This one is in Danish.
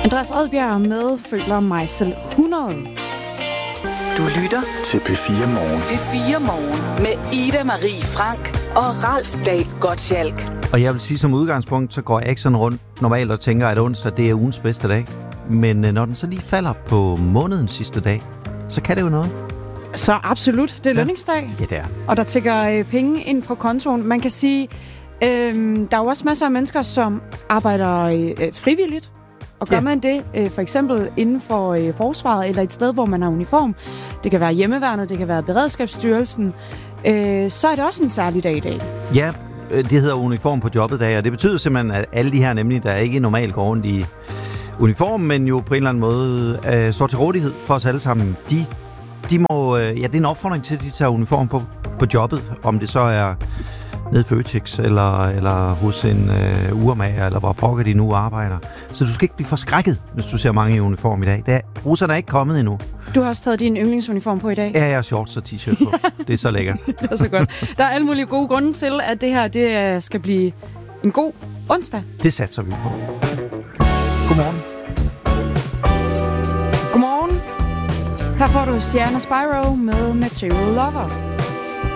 Andreas Odbjerg med føler mig selv 100. Du lytter til P4 Morgen. P4 Morgen med Ida Marie Frank og Ralf Dahl Gottschalk. Og jeg vil sige, som udgangspunkt, så går jeg ikke sådan rundt normalt og tænker, at onsdag det er ugens bedste dag. Men når den så lige falder på månedens sidste dag, så kan det jo noget. Så absolut, det er lønningsdag. Ja, det er. Og der tækker penge ind på kontoen. Man kan sige, der er jo også masser af mennesker, som arbejder frivilligt. Og gør man det for eksempel inden for forsvaret eller et sted, hvor man har uniform, det kan være hjemmeværnet, det kan være Beredskabsstyrelsen, så er det også en særlig dag i dag. Ja, det hedder uniform på jobbet dag, og det betyder simpelthen, at alle de her nemlig, der ikke normalt går rundt i uniform, men jo på en eller anden måde står til rådighed for os alle sammen, de må, det er en opfordring til, at de tager uniform på jobbet, om det så er nede i Føtex, eller hos en urmager, eller hvor pokker de nu arbejder. Så du skal ikke blive forskrækket, hvis du ser mange i uniform i dag. Russerne er ikke kommet endnu. Du har også taget din yndlingsuniform på i dag. Ja, jeg har shorts og t-shirt på. Det er så lækkert. Det er så godt. Der er alle mulige gode grunde til, at det her det skal blive en god onsdag. Det satser vi på. Godmorgen. Godmorgen. Her får du Sienna Spyro med Material Lover.